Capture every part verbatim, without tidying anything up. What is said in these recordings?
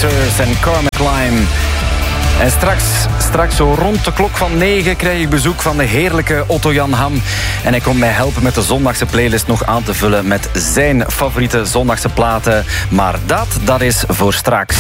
Fighters en Carmen Climb. En straks, straks zo rond de klok van negen krijg ik bezoek van de heerlijke Otto-Jan Ham. En hij komt mij helpen met de zondagse playlist nog aan te vullen met zijn favoriete zondagse platen. Maar dat, dat is voor straks.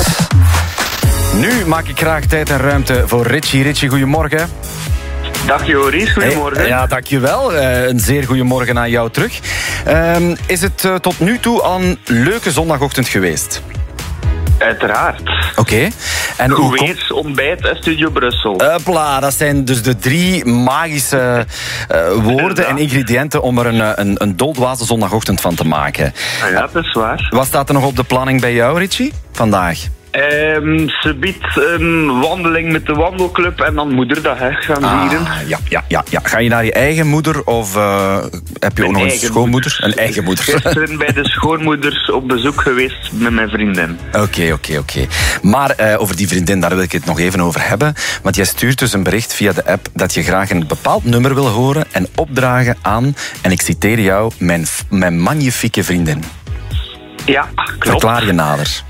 Nu maak ik graag tijd en ruimte voor Richie. Richie, goedemorgen. Dag Joris, goedemorgen. Hey, ja, dankjewel. Uh, een zeer goedemorgen aan jou terug. Uh, is het uh, tot nu toe al een leuke zondagochtend geweest? Uiteraard. Oké. Okay. En hoe weer, ontbijt en Studio Brussel. Hopla, dat zijn dus de drie magische uh, woorden en ingrediënten om er een, een, een doldwaze zondagochtend van te maken. Ja, dat is waar. Wat staat er nog op de planning bij jou, Richie, vandaag? Um, ze biedt een wandeling met de wandelclub en dan moederdag hè, gaan ah, vieren. Ja, ja, ja, ja. Ga je naar je eigen moeder of uh, heb je ook een nog een schoonmoeder? Moeder. Een eigen moeder. Gisteren bij de schoonmoeders op bezoek geweest met mijn vriendin. Oké, okay, oké, okay, oké. Okay. Maar uh, over die vriendin, daar wil ik het nog even over hebben. Want jij stuurt dus een bericht via de app dat je graag een bepaald nummer wil horen en opdragen aan, en ik citeer jou, mijn, mijn magnifieke vriendin. Ja, klopt. Verklaar je nader.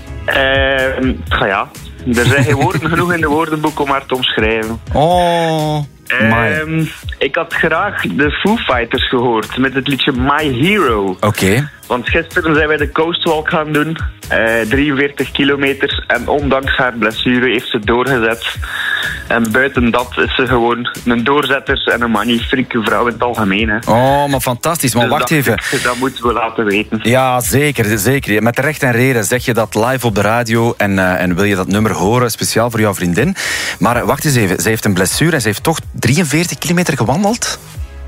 Uh, ja, er zijn geen woorden genoeg in de woordenboek om haar te omschrijven. Oh, uh, ik had graag de Foo Fighters gehoord met het liedje My Hero. Oké. Okay. Want gisteren zijn wij de Coastwalk gaan doen, uh, drieënveertig kilometer. En ondanks haar blessure heeft ze doorgezet. En buiten dat is ze gewoon een doorzetter en een magnifieke vrouw in het algemeen. Hè. Oh, maar fantastisch. Maar dus wacht dat, even. Dat moeten we laten weten. Ja, zeker, zeker. Met recht en reden zeg je dat live op de radio en, uh, en wil je dat nummer horen, speciaal voor jouw vriendin. Maar uh, wacht eens even, ze heeft een blessure en ze heeft toch drieënveertig kilometer gewandeld?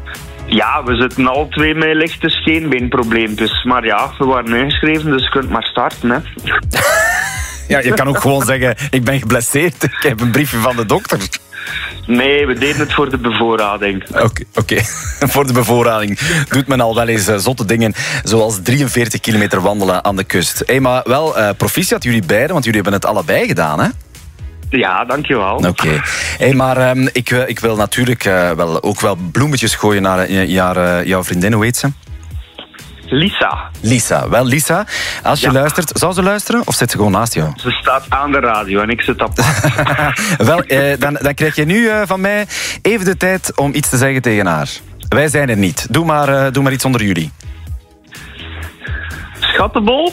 Ja, we zitten alle twee met lichte scheenbeenprobleem. Dus, maar ja, we waren ingeschreven, dus je kunt maar starten. Hè. Ja, je kan ook gewoon zeggen, ik ben geblesseerd, ik heb een briefje van de dokter. Nee, we deden het voor de bevoorrading. Oké, okay, okay. Voor de bevoorrading doet men al wel eens uh, zotte dingen, zoals drieënveertig kilometer wandelen aan de kust. Hey, maar wel, uh, proficiat jullie beiden, want jullie hebben het allebei gedaan, hè? Ja, dankjewel. Oké. Okay. Hey, maar um, ik, ik wil natuurlijk uh, wel, ook wel bloemetjes gooien naar, naar uh, jouw vriendin, hoe heet ze? Lisa. Lisa. Wel, Lisa, als je ja. luistert, zou ze luisteren of zit ze gewoon naast jou? Ze staat aan de radio en ik zit op. Wel, eh, dan, dan krijg je nu uh, van mij even de tijd om iets te zeggen tegen haar. Wij zijn er niet. Doe maar, uh, doe maar iets onder jullie. Schattenbol?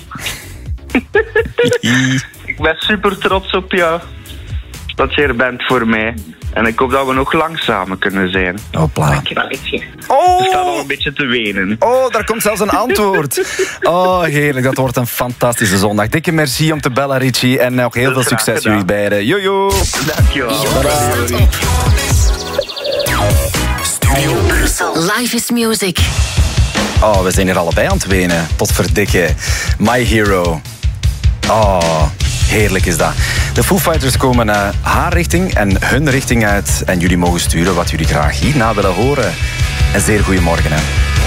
Ik ben super trots op jou. Dat je er bent voor mij. En ik hoop dat we nog lang samen kunnen zijn. Hopla. Oh. Ze staat al een beetje te wenen. Oh, daar komt zelfs een antwoord. Oh, heerlijk. Dat wordt een fantastische zondag. Dikke merci om te bellen, Richie. En nog heel veel succes jullie beiden. Jojo. Dankjewel. Studio Brussel. Life is music. Oh, we zijn hier allebei aan het wenen. Tot verdikken. My Hero. Oh, heerlijk is dat. De Foo Fighters komen uh, haar richting en hun richting uit. En jullie mogen sturen wat jullie graag hierna willen horen. Een zeer goeiemorgen, hè.